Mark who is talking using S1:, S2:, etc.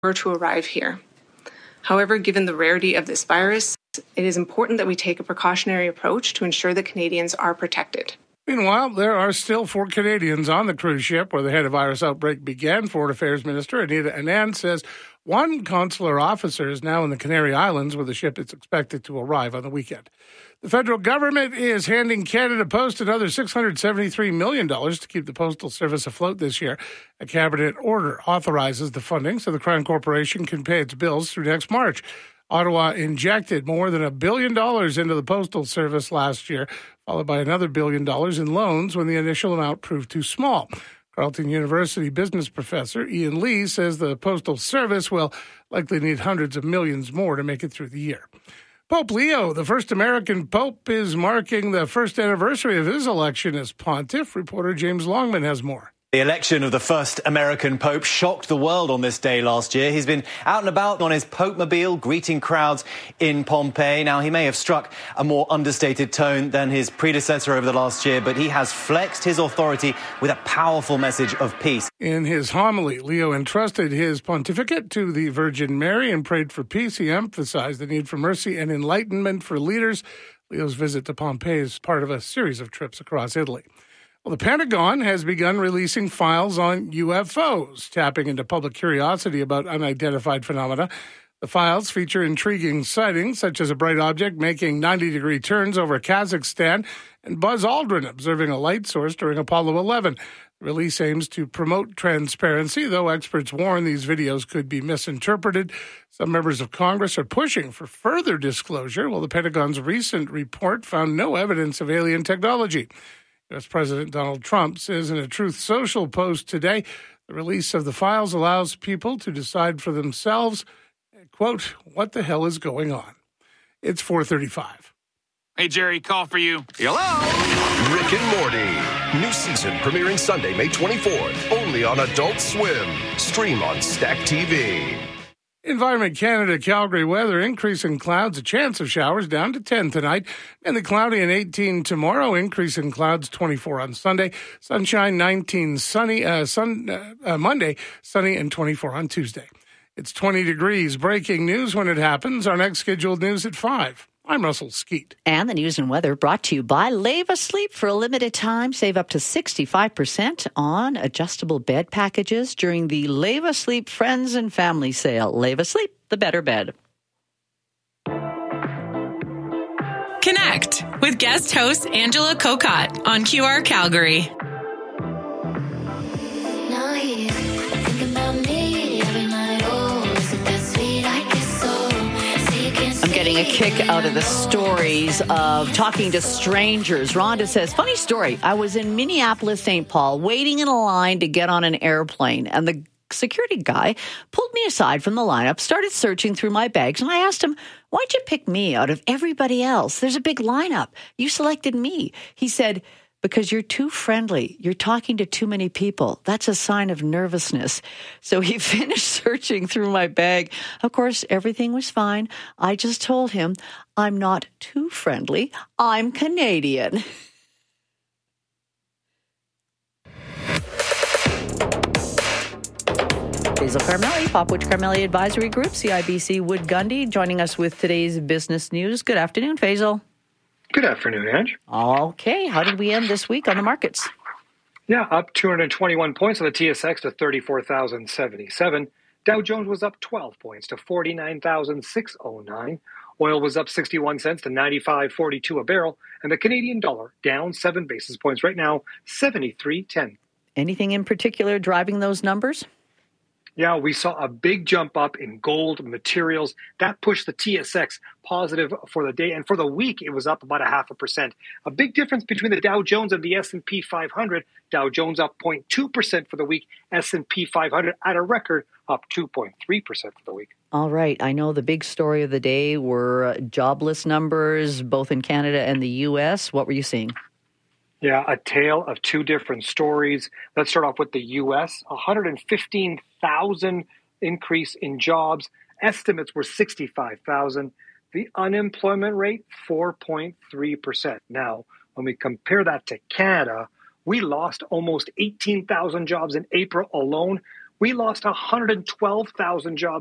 S1: to arrive here. However, given the rarity of this virus, it is important that we take a precautionary approach to ensure that Canadians are protected.
S2: Meanwhile, there are still 4 Canadians on the cruise ship where the head of virus outbreak began. Foreign Affairs Minister Anita Anand says one consular officer is now in the Canary Islands where the ship is expected to arrive on the weekend. The federal government is handing Canada Post another $673 million to keep the Postal Service afloat this year. A cabinet order authorizes the funding so the Crown Corporation can pay its bills through next March. Ottawa injected more than $1 billion into the Postal Service last year, followed by another $1 billion in loans when the initial amount proved too small. Carleton University business professor Ian Lee says the Postal Service will likely need hundreds of millions more to make it through the year. Pope Leo, the first American pope, is marking the first anniversary of his election as pontiff. Reporter James Longman has more.
S3: The election of the first American pope shocked the world on this day last year. He's been out and about on his Pope-mobile, greeting crowds in Pompeii. Now, he may have struck a more understated tone than his predecessor over the last year, but he has flexed his authority with a powerful message of peace.
S2: In his homily, Leo entrusted his pontificate to the Virgin Mary and prayed for peace. He emphasized the need for mercy and enlightenment for leaders. Leo's visit to Pompeii is part of a series of trips across Italy. Well, the Pentagon has begun releasing files on UFOs, tapping into public curiosity about unidentified phenomena. The files feature intriguing sightings, such as a bright object making 90-degree turns over Kazakhstan and Buzz Aldrin observing a light source during Apollo 11. The release aims to promote transparency, though experts warn these videos could be misinterpreted. Some members of Congress are pushing for further disclosure, while the Pentagon's recent report found no evidence of alien technology. U.S. President Donald Trump says in a Truth Social post today, the release of the files allows people to decide for themselves, quote, what the hell is going on. It's 4:35.
S4: Hey, Jerry, call for you.
S5: Hello? Rick and Morty. New season premiering Sunday, May 24th, only on Adult Swim. Stream on Stack TV.
S2: Environment Canada Calgary weather, increase in clouds, a chance of showers down to 10 tonight, and the cloudy and 18 tomorrow, increase in clouds 24 on Sunday, sunshine 19 sunny, Monday, sunny and 24 on Tuesday. It's 20 degrees. Breaking news when it happens. Our next scheduled news at 5. I'm Russell Skeet.
S6: And the news and weather brought to you by Leva Sleep. For a limited time, save up to 65% on adjustable bed packages during the Leva Sleep Friends and Family Sale. Leva Sleep, the better bed.
S7: Connect with guest host Angela Kokot on QR Calgary.
S6: Getting a kick out of the stories of talking to strangers. Rhonda says, funny story. I was in Minneapolis, St. Paul, waiting in a line to get on an airplane, and the security guy pulled me aside from the lineup, started searching through my bags, and I asked him, why'd you pick me out of everybody else? There's a big lineup. You selected me. He said, because you're too friendly. You're talking to too many people. That's a sign of nervousness. So he finished searching through my bag. Of course, everything was fine. I just told him, I'm not too friendly. I'm Canadian. Hazel Carmelli, Popwich Carmelli Advisory Group, CIBC Wood Gundy, joining us with today's business news. Good afternoon, Faisal.
S8: Good afternoon, Ange.
S6: Okay, how did we end this week on the markets?
S8: Yeah, up 221 points on the TSX to 34,077. Dow Jones was up 12 points to 49,609. Oil was up 61 cents to 95.42 a barrel. And the Canadian dollar down 7 basis points right now, 73.10.
S6: Anything in particular driving those numbers?
S8: Yeah, we saw a big jump up in gold materials. That pushed the TSX positive for the day. And for the week, it was up about 0.5%. A big difference between the Dow Jones and the S&P 500. Dow Jones up 0.2% for the week. S&P 500 at a record up 2.3% for the week.
S6: All right. I know the big story of the day were jobless numbers, both in Canada and the U.S. What were you seeing?
S8: Yeah, a tale of two different stories. Let's start off with the U.S. 115,000 increase in jobs. Estimates were 65,000. The unemployment rate, 4.3%. Now, when we compare that to Canada, we lost almost 18,000 jobs in April alone. We lost 112,000 jobs